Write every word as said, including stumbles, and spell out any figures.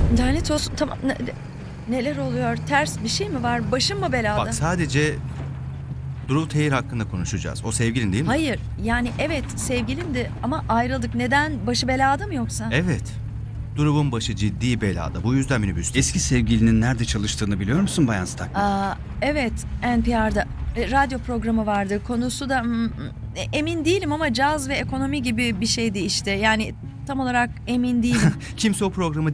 Lanet olsun, tamam. Ne- neler oluyor? Ters bir şey mi var? Başım mı belada? Bak sadece Drew Taylor hakkında konuşacağız. O sevgilin değil mi? Hayır, yani evet sevgilimdi ama ayrıldık. Neden? Başı belada mı yoksa? Evet. Drew'un başı ciddi belada. Bu yüzden minibüste. Eski sevgilinin nerede çalıştığını biliyor musun Bayan Stackman? Aa, evet, N P R'da e, radyo programı vardı. Konusu da hmm, e, emin değilim ama caz ve ekonomi gibi bir şeydi işte. Yani tam olarak emin değilim. Kimse o programı